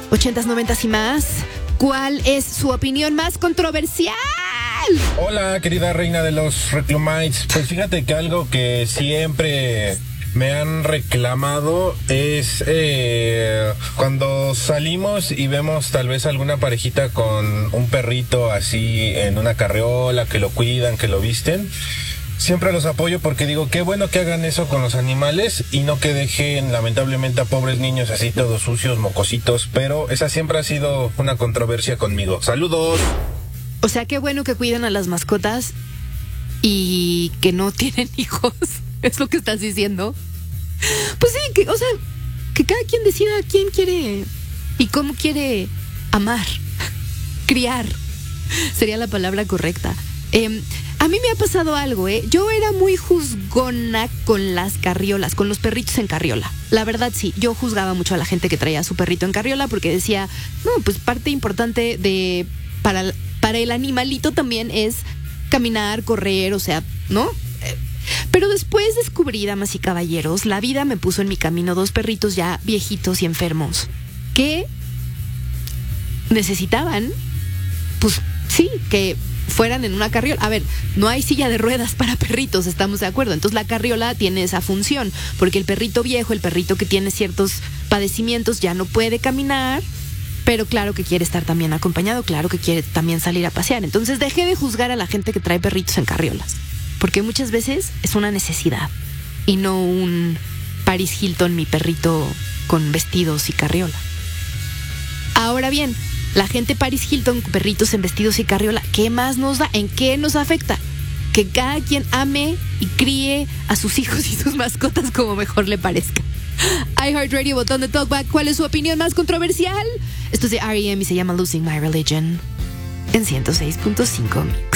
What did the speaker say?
80s, 90s y más. ¿Cuál es su opinión más controversial? Hola, querida reina de los reclamites. Pues fíjate que algo que siempre me han reclamado es cuando salimos y vemos tal vez alguna parejita con un perrito así en una carriola, que lo cuidan, que lo visten. Siempre los apoyo porque digo, qué bueno que hagan eso con los animales y no que dejen lamentablemente a pobres niños así todos sucios, mocositos, pero esa siempre ha sido una controversia conmigo. ¡Saludos! O sea, qué bueno que cuidan a las mascotas y que no tienen hijos. ¿Es lo que estás diciendo? Pues sí, que cada quien decida quién quiere y cómo quiere amar, criar. Sería la palabra correcta. A mí me ha pasado algo, Yo era muy juzgona con las carriolas, con los perritos en carriola. La verdad sí, yo juzgaba mucho a la gente que traía a su perrito en carriola porque decía, no, pues parte importante para el animalito también es caminar, correr, o sea, ¿no? Pero después descubrí, damas y caballeros, la vida me puso en mi camino 2 perritos ya viejitos y enfermos que necesitaban, pues sí, que fueran en una carriola. A ver, no hay silla de ruedas para perritos, estamos de acuerdo. Entonces la carriola tiene esa función, porque el perrito viejo, el perrito que tiene ciertos padecimientos ya no puede caminar, pero claro que quiere estar también acompañado, claro que quiere también salir a pasear. Entonces dejé de juzgar a la gente que trae perritos en carriolas, porque muchas veces es una necesidad y no un Paris Hilton, mi perrito con vestidos y carriola. Ahora bien, la gente Paris Hilton, perritos en vestidos y carriola, ¿qué más nos da? ¿En qué nos afecta? Que cada quien ame y críe a sus hijos y sus mascotas como mejor le parezca. iHeartRadio, botón de talkback. ¿Cuál es su opinión más controversial? Esto es de R.E.M. y se llama Losing My Religion en 106.5 Mix.